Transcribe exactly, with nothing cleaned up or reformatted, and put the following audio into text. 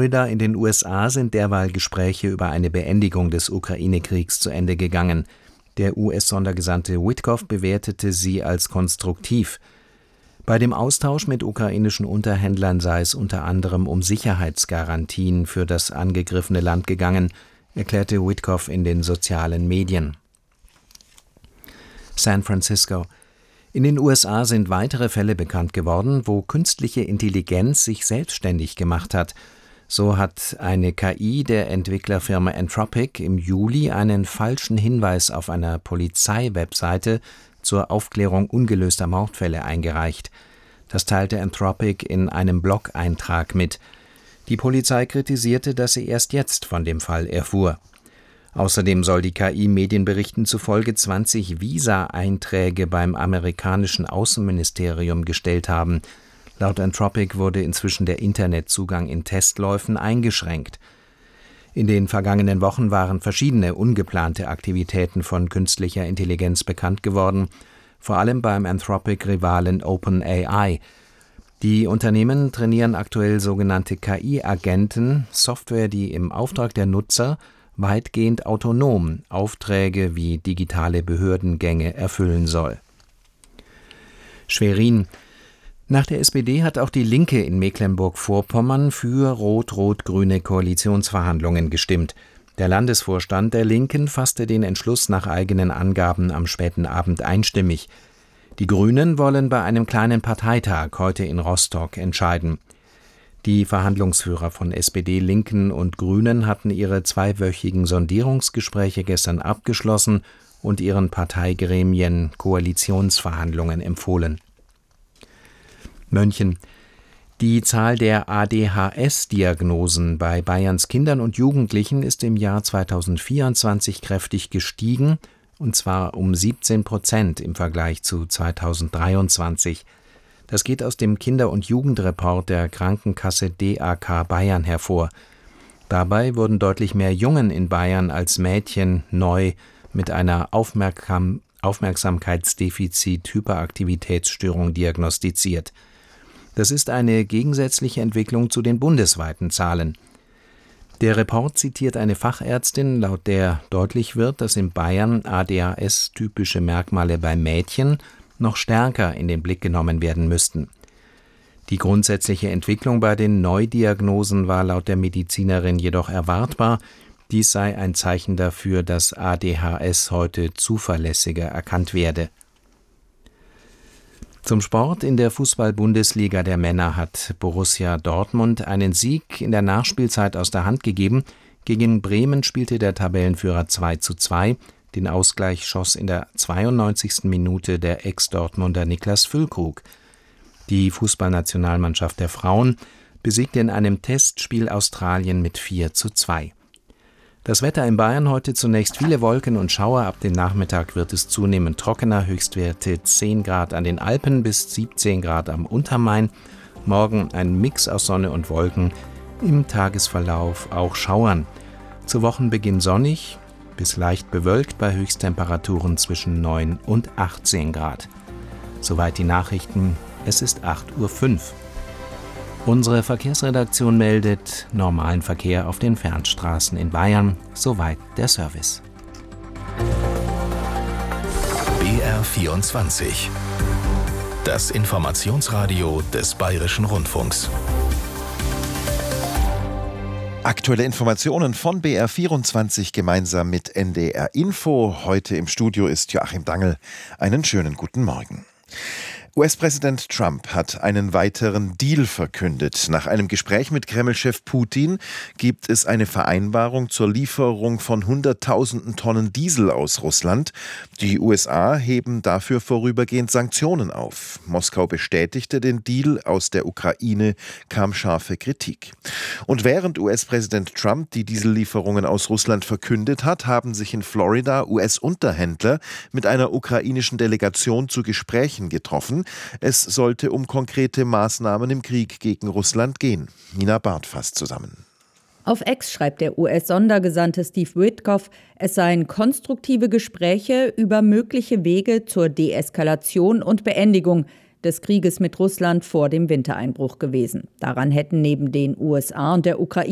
Florida in den U S A sind derweil Gespräche über eine Beendigung des Ukraine-Kriegs zu Ende gegangen. Der U S-Sondergesandte Witkoff bewertete sie als konstruktiv. Bei dem Austausch mit ukrainischen Unterhändlern sei es unter anderem um Sicherheitsgarantien für das angegriffene Land gegangen, erklärte Witkoff in den sozialen Medien. San Francisco. In den U S A sind weitere Fälle bekannt geworden, wo künstliche Intelligenz sich selbstständig gemacht hat. So hat eine K I der Entwicklerfirma Anthropic im Juli einen falschen Hinweis auf einer Polizeiwebseite zur Aufklärung ungelöster Mordfälle eingereicht. Das teilte Anthropic in einem Blog-Eintrag mit. Die Polizei kritisierte, dass sie erst jetzt von dem Fall erfuhr. Außerdem soll die K I Medienberichten zufolge zwanzig Visa-Einträge beim amerikanischen Außenministerium gestellt haben. Laut Anthropic wurde inzwischen der Internetzugang in Testläufen eingeschränkt. In den vergangenen Wochen waren verschiedene ungeplante Aktivitäten von künstlicher Intelligenz bekannt geworden, vor allem beim Anthropic-Rivalen OpenAI. Die Unternehmen trainieren aktuell sogenannte K I-Agenten, Software, die im Auftrag der Nutzer weitgehend autonom Aufträge wie digitale Behördengänge erfüllen soll. Schwerin. Nach der S P D hat auch die Linke in Mecklenburg-Vorpommern für rot-rot-grüne Koalitionsverhandlungen gestimmt. Der Landesvorstand der Linken fasste den Entschluss nach eigenen Angaben am späten Abend einstimmig. Die Grünen wollen bei einem kleinen Parteitag heute in Rostock entscheiden. Die Verhandlungsführer von S P D, Linken und Grünen hatten ihre zweiwöchigen Sondierungsgespräche gestern abgeschlossen und ihren Parteigremien Koalitionsverhandlungen empfohlen. Mönchen. Die Zahl der A D H S-Diagnosen bei Bayerns Kindern und Jugendlichen ist im Jahr zweitausendvierundzwanzig kräftig gestiegen, und zwar um siebzehn Prozent im Vergleich zu zweitausenddreiundzwanzig. Das geht aus dem Kinder- und Jugendreport der Krankenkasse D A K Bayern hervor. Dabei wurden deutlich mehr Jungen in Bayern als Mädchen neu mit einer Aufmerksam- Aufmerksamkeitsdefizit-Hyperaktivitätsstörung diagnostiziert. Das ist eine gegensätzliche Entwicklung zu den bundesweiten Zahlen. Der Report zitiert eine Fachärztin, laut der deutlich wird, dass in Bayern A D H S-typische Merkmale bei Mädchen noch stärker in den Blick genommen werden müssten. Die grundsätzliche Entwicklung bei den Neudiagnosen war laut der Medizinerin jedoch erwartbar. Dies sei ein Zeichen dafür, dass A D H S heute zuverlässiger erkannt werde. Zum Sport. In der Fußball-Bundesliga der Männer hat Borussia Dortmund einen Sieg in der Nachspielzeit aus der Hand gegeben. Gegen Bremen spielte der Tabellenführer zwei zu zwei. Den Ausgleich schoss in der zweiundneunzigsten Minute der Ex-Dortmunder Niklas Füllkrug. Die Fußballnationalmannschaft der Frauen besiegte in einem Testspiel Australien mit vier zu zwei. Das Wetter in Bayern heute zunächst viele Wolken und Schauer. Ab dem Nachmittag wird es zunehmend trockener. Höchstwerte zehn Grad an den Alpen bis siebzehn Grad am Untermain. Morgen ein Mix aus Sonne und Wolken. Im Tagesverlauf auch Schauern. Zu Wochenbeginn sonnig bis leicht bewölkt bei Höchsttemperaturen zwischen neun und achtzehn Grad. Soweit die Nachrichten. Es ist acht Uhr fünf. Unsere Verkehrsredaktion meldet normalen Verkehr auf den Fernstraßen in Bayern. Soweit der Service. B R vierundzwanzig. Das Informationsradio des Bayerischen Rundfunks. Aktuelle Informationen von B R vierundzwanzig gemeinsam mit N D R Info. Heute im Studio ist Joachim Dangl. Einen schönen guten Morgen. U S-Präsident Trump hat einen weiteren Deal verkündet. Nach einem Gespräch mit Kreml-Chef Putin gibt es eine Vereinbarung zur Lieferung von Hunderttausenden Tonnen Diesel aus Russland. Die U S A heben dafür vorübergehend Sanktionen auf. Moskau bestätigte den Deal. Aus der Ukraine kam scharfe Kritik. Und während U S-Präsident Trump die Diesellieferungen aus Russland verkündet hat, haben sich in Florida U S-Unterhändler mit einer ukrainischen Delegation zu Gesprächen getroffen. Es sollte um konkrete Maßnahmen im Krieg gegen Russland gehen. Nina Barth fasst zusammen. Auf X schreibt der U S-Sondergesandte Steve Witkoff, es seien konstruktive Gespräche über mögliche Wege zur Deeskalation und Beendigung des Krieges mit Russland vor dem Wintereinbruch gewesen. Daran hätten neben den U S A und der Ukraine